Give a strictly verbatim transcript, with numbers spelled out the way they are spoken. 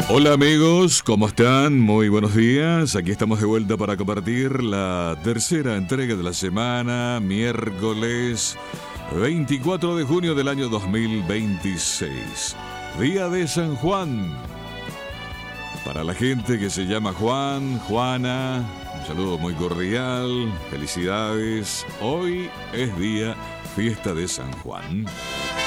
Hola amigos, ¿cómo están? Muy buenos días. Aquí estamos de vuelta para compartir la tercera entrega de la semana, miércoles veinticuatro de junio del año dos mil veintiséis. Día de San Juan. Para la gente que se llama Juan, Juana, un saludo muy cordial, felicidades. Hoy es día fiesta de San Juan.